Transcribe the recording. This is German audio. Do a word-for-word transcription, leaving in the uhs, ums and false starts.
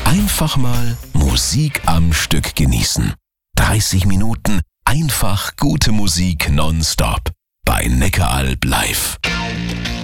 Einfach mal Musik am Stück genießen. dreißig Minuten einfach gute Musik nonstop bei Neckaralb live.